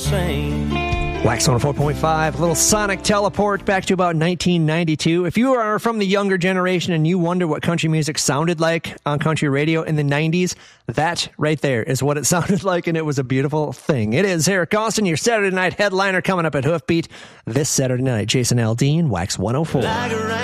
same. Wax 104.5, a little sonic teleport back to about 1992. If you are from the younger generation and you wonder what country music sounded like on country radio in the 90s, that right there is what it sounded like, and it was a beautiful thing. It is Eric Austin, your Saturday night headliner, coming up at Hoofbeat this Saturday night. Jason Aldean, Wax 104.